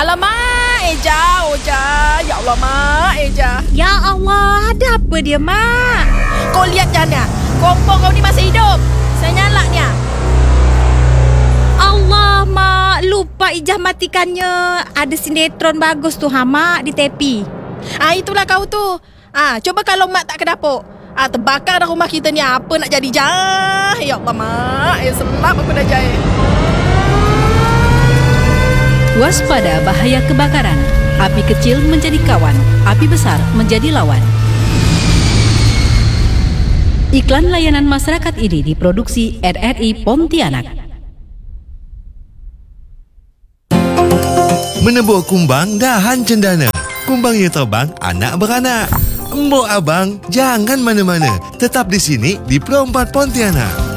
Alamak, Eja, Oja. Ya Allah, Mak, Eja. Ya Allah, ada apa dia, Mak? Kau lihat Jana, kompor kau ni masih hidup. Saya nyala ni. Allah, Mak. Lupa Ijah matikannya. Ada sinetron bagus tu, Mak, di tepi. Itulah kau tu. Coba kalau Mak tak ke dapur. Terbakar dah rumah kita ni. Apa nak jadi jah? Ya Allah, Mak. Selap aku dah jahit. Waspada bahaya kebakaran. Api kecil menjadi kawan, api besar menjadi lawan. Iklan layanan masyarakat ini diproduksi RRI Pontianak. Menebuh kumbang dahan cendana. Kumbangnya terbang, anak beranak. Embok abang, jangan mana-mana. Tetap di sini di Pro 4 Pontianak.